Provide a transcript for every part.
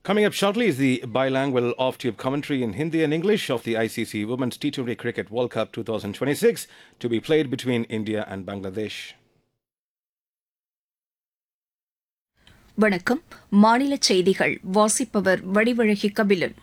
Coming up shortly is the bilingual off-tube commentary in Hindi and English of the ICC Women's T20 Cricket World Cup 2026 to be played between India and Bangladesh. வணக்கம். மாநில செய்திகள் வாசிப்பவர் வடிவழகி கபிலன்.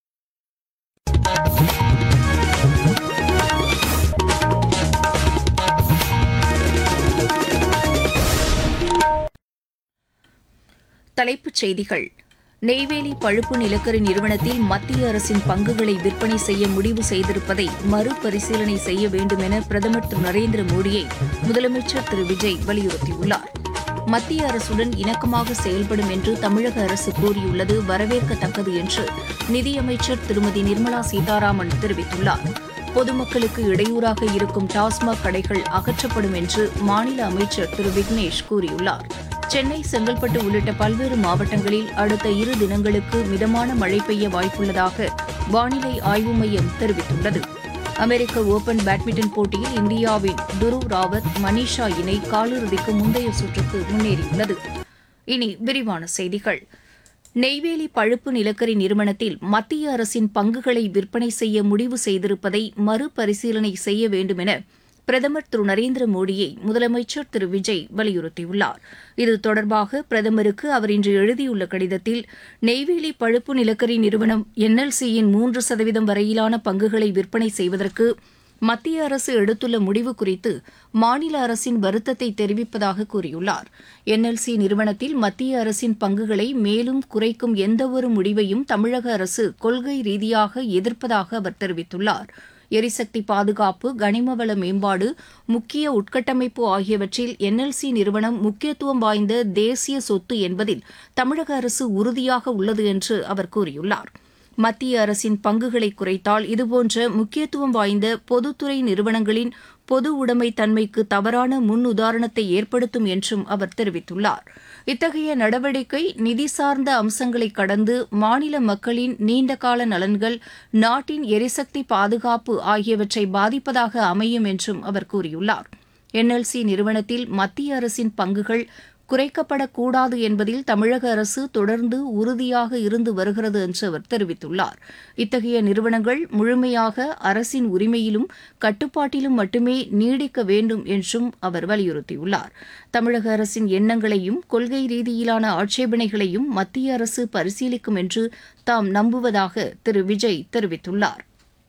தலைப்புச் செய்திகள். நெய்வேலி பழுப்பு நிலக்கரி நிறுவனத்தில் மத்திய அரசின் பங்குகளை விற்பனை செய்ய முடிவு செய்திருப்பதை மறுபரிசீலனை செய்ய வேண்டும் என பிரதமர் திரு நரேந்திர மோடியை முதலமைச்சர் திரு விஜய் வலியுறுத்தியுள்ளார். மத்திய அரசுடன் இணக்கமாக செயல்படும் என்று தமிழக அரசு கூறியுள்ளது வரவேற்கத்தக்கது என்று நிதியமைச்சர் திருமதி நிர்மலா சீதாராமன் தெரிவித்துள்ளார். பொதுமக்களுக்கு இடையூறாக இருக்கும் டாஸ்மாக் கடைகள் அகற்றப்படும் என்று மாநில அமைச்சர் திரு விக்னேஷ் கூறியுள்ளார். சென்னை, செங்கல்பட்டு உள்ளிட்ட பல்வேறு மாவட்டங்களில் அடுத்த 2 தினங்களுக்கு மிதமான மழை பெய்ய வாய்ப்புள்ளதாக வானிலை ஆய்வு மையம் தெரிவித்துள்ளது. அமெரிக்க ஓபன் பேட்மிண்டன் போட்டியில் இந்தியாவின் துருவ் ராவத், மனிஷா இணை காலிறுதிக்கு முந்தைய சுற்றுக்கு முன்னேறியுள்ளது. இனி விரிவான செய்திகள். நெய்வேலி பழுப்பு நிலக்கரி நிறுவனத்தில் மத்திய அரசின் பங்குகளை விற்பனை செய்ய முடிவு செய்திருப்பதை மறுபரிசீலனை செய்ய வேண்டும் என பிரதமர் திரு நரேந்திர மோடியை முதலமைச்சர் திரு விஜய் வலியுறுத்தியுள்ளார். இது தொடர்பாக பிரதமருக்கு அவர் இன்று எழுதியுள்ள கடிதத்தில், நெய்வேலி பழுப்பு நிலக்கரி நிறுவனம் NLC-யின் 3% வரையிலான பங்குகளை விற்பனை செய்வதற்கு மத்திய அரசு எடுத்துள்ள முடிவு குறித்து மாநில அரசின் வருத்தத்தை தெரிவிப்பதாக கூறியுள்ளார். NLC நிறுவனத்தில் மத்திய அரசின் பங்குகளை மேலும் குறைக்கும் எந்தவொரு முடிவையும் தமிழக அரசு கொள்கை ரீதியாக எதிர்ப்பதாக அவர் தெரிவித்துள்ளார். எரிசக்தி பாதுகாப்பு, கனிமவள மேம்பாடு, முக்கிய உட்கட்டமைப்பு ஆகியவற்றில் NLC நிறுவனம் முக்கியத்துவம் வாய்ந்த தேசிய சொத்து என்பதில் தமிழக அரசு உறுதியாக உள்ளது என்று அவர் கூறியுள்ளார். மத்திய அரசின் பங்குகளை குறைத்தால் இதுபோன்ற முக்கியத்துவம் வாய்ந்த பொதுத்துறை நிறுவனங்களின் பொது உடைமை தன்மைக்கு தவறான முன்னுதாரணத்தை ஏற்படுத்தும் என்றும் அவர் தெரிவித்துள்ளார். இத்தகைய நடவடிக்கை நிதி சார்ந்த அம்சங்களை கடந்து மாநில மக்களின் நீண்டகால நலன்கள், நாட்டின் எரிசக்தி பாதுகாப்பு ஆகியவற்றை பாதிப்பதாக அமையும் என்றும் அவர் கூறியுள்ளார். NLC நிறுவனத்தில் மத்திய அரசின் பங்குகள் குறைக்கப்படக்கூடாது என்பதில் தமிழக அரசு தொடர்ந்து உறுதியாக இருந்து வருகிறது என்று அவர் தெரிவித்துள்ளார். இத்தகைய நிறுவனங்கள் முழுமையாக அரசின் உரிமையிலும் கட்டுப்பாட்டிலும் மட்டுமே நீடிக்க வேண்டும் என்றும் அவர் வலியுறுத்தியுள்ளார். தமிழக அரசின் எண்ணங்களையும் கொள்கை ரீதியிலான ஆட்சேபனைகளையும் மத்திய அரசு பரிசீலிக்கும் என்று தாம் நம்புவதாக திரு விஜய் தெரிவித்துள்ளார்.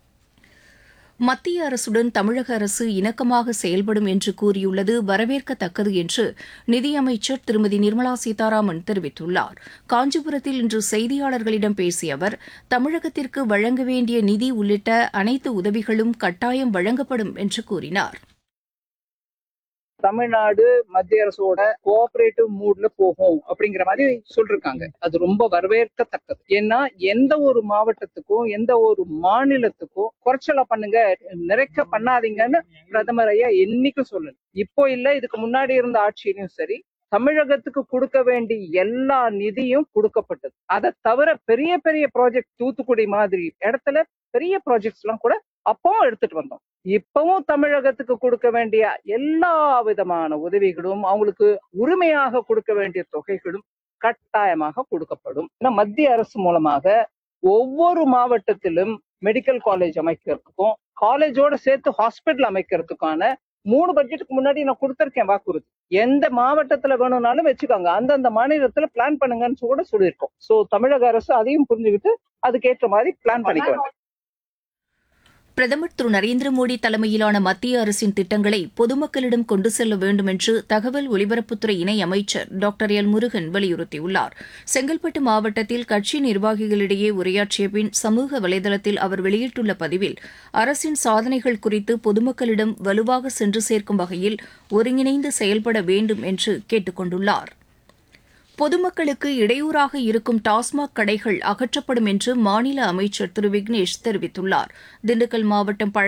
மத்திய அரசுடன் தமிழக அரசு இணக்கமாக செயல்படும் என்று கூறியுள்ளது வரவேற்கத்தக்கது என்று நிதியமைச்சர் திருமதி நிர்மலா சீதாராமன் தெரிவித்துள்ளார். காஞ்சிபுரத்தில் இன்று செய்தியாளர்களிடம் பேசிய அவர், தமிழகத்திற்கு வழங்க வேண்டிய நிதி உள்ளிட்ட அனைத்து உதவிகளும் கட்டாயம் வழங்கப்படும் என்று கூறினார். தமிழ்நாடு மத்திய அரசோட கோஆபரேட்டிவ் மூட்ல போகும் அப்படிங்கிற மாதிரி சொல்லிருக்காங்க. அது ரொம்ப வரவேற்கத்தக்கது. ஏன்னா எந்த ஒரு மாவட்டத்துக்கும் எந்த ஒரு மாநிலத்துக்கும் குறைச்சலா பண்ணுங்க, நிறைக்க பண்ணாதீங்கன்னு பிரதமர் ஐயா என்னைக்கும் சொல்லல. இப்போ இல்ல, இதுக்கு முன்னாடி இருந்த ஆட்சியிலும் சரி, தமிழகத்துக்கு கொடுக்க வேண்டிய எல்லா நிதியும் கொடுக்கப்பட்டது. அதை தவிர பெரிய பெரிய ப்ராஜெக்ட், தூத்துக்குடி மாதிரி இடத்துல பெரிய ப்ராஜெக்ட்ஸ் எல்லாம் கூட அப்பவும் எடுத்துட்டு வந்தோம். இப்பவும் தமிழகத்துக்கு கொடுக்க வேண்டிய எல்லா விதமான உதவிகளும், அவங்களுக்கு உரிமையாக கொடுக்க வேண்டிய தொகைகளும் கட்டாயமாக கொடுக்கப்படும். மத்திய அரசு மூலமாக ஒவ்வொரு மாவட்டத்திலும் மெடிக்கல் காலேஜ் அமைக்கிறதுக்கும் காலேஜோட சேர்த்து ஹாஸ்பிட்டல் அமைக்கிறதுக்கான 3 பட்ஜெட்டுக்கு முன்னாடி நான் கொடுத்திருக்கேன் வாக்குறுதி. எந்த மாவட்டத்துல வேணும்னாலும் வச்சுக்கோங்க, அந்தந்த மாநிலத்துல பிளான் பண்ணுங்கன்னு கூட சொல்லியிருக்கோம். சோ தமிழக அரசு அதையும் புரிஞ்சுக்கிட்டு அதுக்கேற்ற மாதிரி பிளான் பண்ணிக்க வேண்டும். பிரதமர் திரு நரேந்திர மோடி தலைமையிலான மத்திய அரசின் திட்டங்களை பொதுமக்களிடம் கொண்டு செல்ல வேண்டும் என்று தகவல் ஒலிபரப்புத்துறை இணை அமைச்சர் டாக்டர் எல் முருகன் வலியுறுத்தியுள்ளார். செங்கல்பட்டு மாவட்டத்தில் கட்சி நிர்வாகிகளிடையே உரையாற்றிய பின் சமூக வலைதளத்தில் அவர் வெளியிட்டுள்ள பதிவில், அரசின் சாதனைகள் குறித்து பொதுமக்களிடம் வலுவாக சென்று சேர்க்கும் வகையில் ஒருங்கிணைந்து செயல்பட வேண்டும் என்று கேட்டுக் கொண்டுள்ளார். பொதுமக்களுக்கு இடையூறாக இருக்கும் டாஸ்மாக் கடைகள் அகற்றப்படும் என்று மாநில அமைச்சர் திரு விக்னேஷ் தெரிவித்துள்ளார். திண்டுக்கல் மாவட்டம்